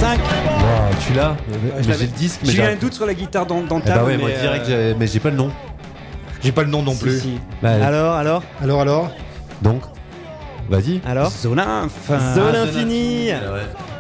5. Wow, tu l'as. Mais j'ai le disque, mais J'ai eu un j'arrive- doute sur la guitare Eh dentale. bah ouais, moi mais, direct, mais j'ai pas le nom. J'ai pas le nom non plus. Si. Bah, Alors Alors donc, vas-y. Alors Zoninf. Zone Infini. Ouais.